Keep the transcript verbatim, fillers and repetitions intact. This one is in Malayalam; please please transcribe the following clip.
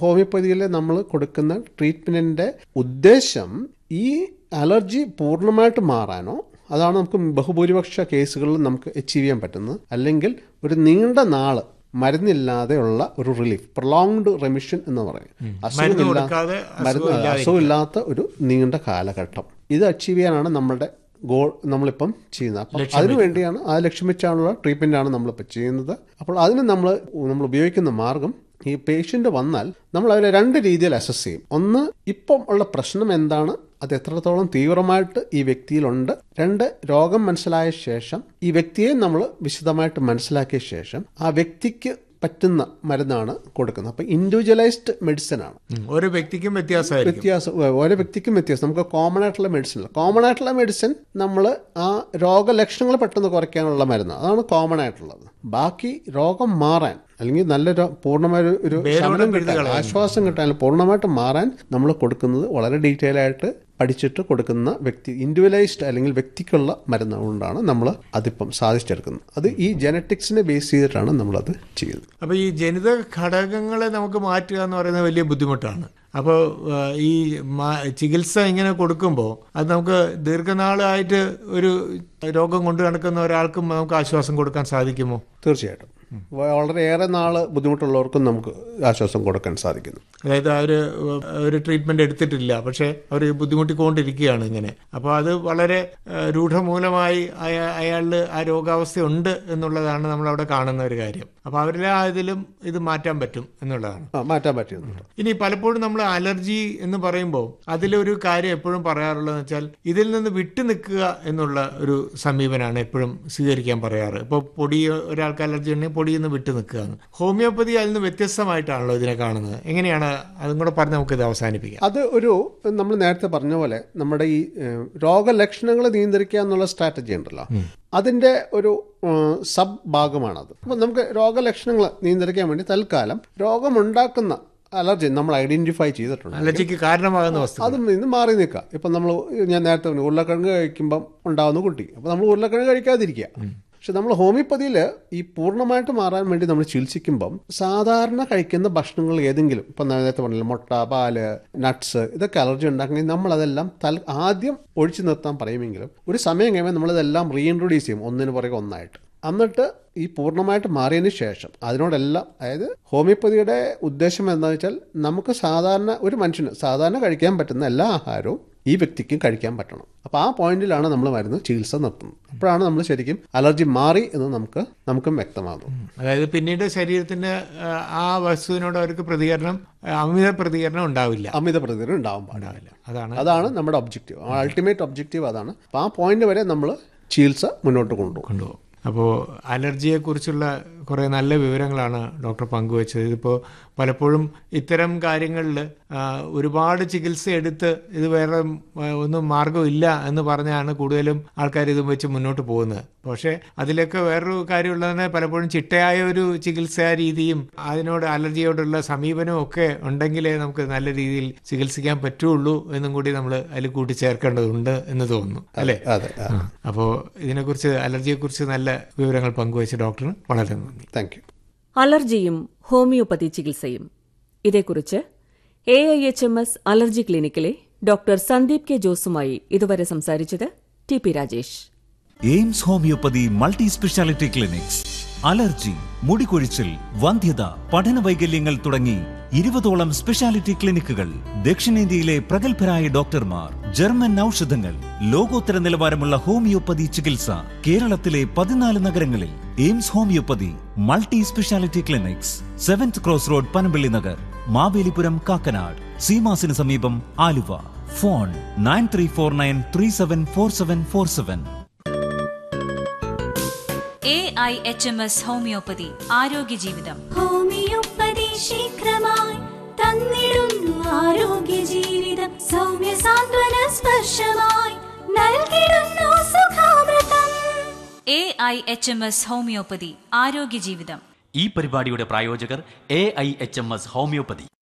ഹോമിയോപ്പതിയിൽ നമ്മൾ കൊടുക്കുന്ന ട്രീറ്റ്മെൻറ്റിൻ്റെ ഉദ്ദേശം ഈ അലർജി പൂർണ്ണമായിട്ട് മാറാനോ, അതാണ് നമുക്ക് ബഹുഭൂരിപക്ഷ കേസുകളിൽ നമുക്ക് അച്ചീവ് ചെയ്യാൻ പറ്റുന്നത്, അല്ലെങ്കിൽ ഒരു നീണ്ട നാൾ മരുന്നില്ലാതെയുള്ള ഒരു റിലീഫ്, പ്രൊലോങ്ഡ് റെമിഷൻ എന്ന് പറയും. അസുഖമില്ലാതെ മരുന്ന് അസുഖമില്ലാത്ത ഒരു നീണ്ട കാലഘട്ടം ഇത് അച്ചീവ് ചെയ്യാനാണ് നമ്മളുടെ ഗോൾ നമ്മളിപ്പം ചെയ്യുന്നത്. അപ്പം അതിനു വേണ്ടിയാണ്, ആ ലക്ഷ്യം വെച്ചാണുള്ള ട്രീറ്റ്മെൻറ്റാണ് നമ്മളിപ്പോൾ ചെയ്യുന്നത്. അപ്പോൾ അതിന് നമ്മൾ നമ്മൾ ഉപയോഗിക്കുന്ന മാർഗം, ഈ പേഷ്യൻ്റ് വന്നാൽ നമ്മൾ അവരെ രണ്ട് രീതിയിൽ അസസ് ചെയ്യും. ഒന്ന്, ഇപ്പം ഉള്ള പ്രശ്നം എന്താണ്, അത് എത്രത്തോളം തീവ്രമായിട്ട് ഈ വ്യക്തിയിലുണ്ട്. രണ്ട്, രോഗം മനസ്സിലായ ശേഷം ഈ വ്യക്തിയെ നമ്മൾ വിശദമായിട്ട് മനസ്സിലാക്കിയ ശേഷം ആ വ്യക്തിക്ക് പറ്റുന്ന മരുന്നാണ് കൊടുക്കുന്നത്. അപ്പം ഇൻഡിവിജ്വലൈസ്ഡ് മെഡിസിൻ ആണ്. ഓരോ വ്യക്തിക്കും വ്യത്യാസം വ്യത്യാസം ഓരോ വ്യക്തിക്കും വ്യത്യാസം. നമുക്ക് കോമൺ ആയിട്ടുള്ള മെഡിസിൻ ഇല്ല. കോമൺ ആയിട്ടുള്ള മെഡിസിൻ നമ്മൾ ആ രോഗലക്ഷണങ്ങൾ പെട്ടെന്ന് കുറയ്ക്കാനുള്ള മരുന്ന്, അതാണ് കോമൺ ആയിട്ടുള്ളത്. ബാക്കി രോഗം മാറാൻ, അല്ലെങ്കിൽ നല്ലൊരു പൂർണ്ണമായ ഒരു ശമനം കിട്ടാൻ, ആശ്വാസം കിട്ടാൻ, പൂർണ്ണമായിട്ട് മാറാൻ നമ്മൾ കൊടുക്കുന്നത് വളരെ ഡീറ്റെയിൽ ആയിട്ട് പഠിച്ചിട്ട് കൊടുക്കുന്ന വ്യക്തി ഇൻഡിവിജ്വലൈസ്ഡ് അല്ലെങ്കിൽ വ്യക്തിക്കുള്ള മരുന്ന് കൊണ്ടാണ് നമ്മൾ അതിപ്പം സാധിച്ചെടുക്കുന്നത്. അത് ഈ ജനറ്റിക്സിനെ ബേസ് ചെയ്തിട്ടാണ് നമ്മളത് ചെയ്യുന്നത്. അപ്പോൾ ഈ ജനിത ഘടകങ്ങളെ നമുക്ക് മാറ്റുക എന്ന് പറയുന്നത് വലിയ ബുദ്ധിമുട്ടാണ്. അപ്പോൾ ഈ ചികിത്സ ഇങ്ങനെ കൊടുക്കുമ്പോൾ അത് നമുക്ക് ദീർഘനാളായിട്ട് ഒരു രോഗം കൊണ്ട് നടക്കുന്ന ഒരാൾക്കും നമുക്ക് ആശ്വാസം കൊടുക്കാൻ സാധിക്കുമോ? തീർച്ചയായിട്ടും വളരെയേറെ നാൾ ബുദ്ധിമുട്ടുള്ളവർക്കും നമുക്ക് ആശ്വാസം കൊടുക്കാൻ സാധിക്കുന്നു. അതായത് അവർ ഒരു ട്രീറ്റ്മെന്റ് എടുത്തിട്ടില്ല, പക്ഷെ അവർ ബുദ്ധിമുട്ടിക്കൊണ്ടിരിക്കുകയാണ് ഇങ്ങനെ. അപ്പോൾ അത് വളരെ രൂഢമൂലമായി അയാളിൽ ആ രോഗാവസ്ഥ ഉണ്ട് എന്നുള്ളതാണ് നമ്മളവിടെ കാണുന്ന ഒരു കാര്യം. അപ്പോൾ അവരിലെ ഇതിലും ഇത് മാറ്റാൻ പറ്റും എന്നുള്ളതാണ്. മാറ്റാൻ പറ്റും. ഇനി പലപ്പോഴും നമ്മൾ അലർജി എന്ന് പറയുമ്പോൾ അതിലൊരു കാര്യം എപ്പോഴും പറയാറുള്ളതെന്ന് വെച്ചാൽ ഇതിൽ നിന്ന് വിട്ടു നിൽക്കുക എന്നുള്ള ഒരു സമീപനമാണ് എപ്പോഴും സ്വീകരിക്കാൻ പറയാറ്. ഇപ്പോൾ പൊടി, ഒരാൾക്ക് അലർജി ഉണ്ടെങ്കിൽ പൊടിയിൽ നിന്ന് വിട്ടു നിൽക്കുകയാണ്. ഹോമിയോപ്പതി അതിൽ നിന്ന് വ്യത്യസ്തമായിട്ടാണല്ലോ ഇതിനെ കാണുന്നത്. എങ്ങനെയാണ് അതും കൂടെ പറഞ്ഞ് നമുക്കിത് അവസാനിപ്പിക്കാം. അത് ഒരു നമ്മൾ നേരത്തെ പറഞ്ഞ പോലെ നമ്മുടെ ഈ രോഗലക്ഷണങ്ങൾ നിയന്ത്രിക്കുക എന്നുള്ള സ്ട്രാറ്റജി ഉണ്ടല്ലോ, അതിന്റെ ഒരു സബ് ഭാഗമാണത്. അപ്പം നമുക്ക് രോഗലക്ഷണങ്ങൾ നിയന്ത്രിക്കാൻ വേണ്ടി തൽക്കാലം രോഗമുണ്ടാക്കുന്ന അലർജി നമ്മൾ ഐഡന്റിഫൈ ചെയ്തിട്ടുണ്ട്, അലർജിക്ക് കാരണമാകുന്ന വസ്തു, അതിൽ നിന്ന് മാറി നിൽക്കുക. ഇപ്പം നമ്മൾ ഞാൻ നേരത്തെ പറഞ്ഞു ഉരുളക്കിഴങ്ങ് കഴിക്കുമ്പം ഉണ്ടാകുന്ന കുട്ടി, അപ്പം നമ്മൾ ഉരുളക്കിഴങ്ങ് കഴിക്കാതിരിക്കുക. പക്ഷെ നമ്മൾ ഹോമിയോപ്പതിയിൽ ഈ പൂർണ്ണമായിട്ട് മാറാൻ വേണ്ടി നമ്മൾ ചികിത്സിക്കുമ്പം സാധാരണ കഴിക്കുന്ന ഭക്ഷണങ്ങൾ ഏതെങ്കിലും, ഇപ്പം നേരത്തെ പറഞ്ഞില്ല മുട്ട, പാല്, നട്ട്സ്, ഇതൊക്കെ അലർജി ഉണ്ടാക്കണമെങ്കിൽ നമ്മളതെല്ലാം തൽ ആദ്യം ഒഴിച്ചു നിർത്താൻ പറയുമെങ്കിലും ഒരു സമയം കഴിയുമ്പോൾ നമ്മളിതെല്ലാം റീഇൻട്രൊഡ്യൂസ് ചെയ്യും, ഒന്നിന് പുറകെ ഒന്നായിട്ട്. എന്നിട്ട് ഈ പൂർണ്ണമായിട്ട് മാറിയതിന് ശേഷം അതിനോടെല്ലാം, അതായത് ഹോമിയോപ്പതിയുടെ ഉദ്ദേശം എന്താണെന്ന് വെച്ചാൽ നമുക്ക് സാധാരണ ഒരു മനുഷ്യന് സാധാരണ കഴിക്കാൻ പറ്റുന്ന എല്ലാ ആഹാരവും ഈ വ്യക്തിക്കും കഴിക്കാൻ പറ്റണം. അപ്പോൾ ആ പോയിന്റിലാണ് നമ്മൾ മരുന്ന് ചികിത്സ നിർത്തുന്നത്. അപ്പോഴാണ് നമ്മൾ ശരിക്കും അലർജി മാറി എന്ന് നമുക്ക് നമുക്കും വ്യക്തമാകും. അതായത് പിന്നീട് ശരീരത്തിന്റെ ആ വസ്തുവിനോട് അവർക്ക് പ്രതികരണം, അമിത പ്രതികരണം ഉണ്ടാവില്ല. അമിത പ്രതികരണം ഉണ്ടാവാൻ പാടില്ല. അതാണ് അതാണ് നമ്മുടെ ഒബ്ജക്റ്റീവ്, അൾട്ടിമേറ്റ് ഒബ്ജക്റ്റീവ് അതാണ്. അപ്പോൾ ആ പോയിന്റ് വരെ നമ്മൾ ചികിത്സ മുന്നോട്ട് കൊണ്ടുപോകും കൊണ്ടുപോകും അപ്പോൾ അലർജിയെക്കുറിച്ചുള്ള കുറേ നല്ല വിവരങ്ങളാണ് ഡോക്ടർ പങ്കുവച്ചത്. ഇതിപ്പോൾ പലപ്പോഴും ഇത്തരം കാര്യങ്ങളിൽ ഒരുപാട് ചികിത്സ എടുത്ത് ഇത് വേറെ ഒന്നും മാർഗമില്ല എന്ന് പറഞ്ഞാണ് കൂടുതലും ആൾക്കാർ ഇതും വെച്ച് മുന്നോട്ട് പോകുന്നത്. പക്ഷേ അതിലൊക്കെ വേറൊരു കാര്യമുള്ളതിന് പലപ്പോഴും ചിട്ടയായ ഒരു ചികിത്സാ രീതിയും അതിനോട് അലർജിയോടുള്ള സമീപനവും ഒക്കെ ഉണ്ടെങ്കിലേ നമുക്ക് നല്ല രീതിയിൽ ചികിത്സിക്കാൻ പറ്റുള്ളൂ എന്നും കൂടി നമ്മൾ അതിൽ കൂട്ടിച്ചേർക്കേണ്ടതുണ്ട് എന്ന് തോന്നുന്നു, അല്ലേ? അപ്പോൾ ഇതിനെക്കുറിച്ച്, അലർജിയെക്കുറിച്ച് നല്ല വിവരങ്ങൾ പങ്കുവച്ച ഡോക്ടറിന് വളരെ നന്ദി. Thank you. അലർജിയും ഹോമിയോപ്പതി ചികിത്സയും, ഇതേക്കുറിച്ച് A I H M S allergy ക്ലിനിക്കിലെ doctor Sandeep K ജോസുമായി ഇതുവരെ സംസാരിച്ചത് T P Rajesh. AIIMS homeopathy multi speciality clinics allergy, മുടികൊഴിച്ചിൽ, വന്ധ്യത, പഠന വൈകല്യങ്ങൾ തുടങ്ങി ഇരുപതോളം സ്പെഷ്യാലിറ്റി ക്ലിനിക്കുകൾ, ദക്ഷിണേന്ത്യയിലെ പ്രഗത്ഭരായ ഡോക്ടർമാർ, ജർമ്മൻ ഔഷധങ്ങൾ, ലോകോത്തര നിലവാരമുള്ള ഹോമിയോപ്പതി ചികിത്സ കേരളത്തിലെ പതിനാല് നഗരങ്ങളിൽ. AIIMS homeopathy multi speciality clinics, seventh cross road, Panampilly Nagar, Mavelipuram, Kakkanad, സീമാസിന് സമീപം, Aluva. Phone nine three four nine three seven four seven four seven. A I H M S homeopathy ആരോഗ്യ ജീവിതം. ഹോമിയോപ്പതി ശീഘ്രമായി തന്നിടുന്നു ആരോഗ്യ ജീവിതം. സൗമ്യ സാന്ത്വന സ്പർശമായി നൽകിടുന്നു സുഖാമൃതം. A I H M S homeopathy ആരോഗ്യ ജീവിതം. ഈ പരിപാടിയുടെ പ്രായോജകർ A I H M S homeopathy.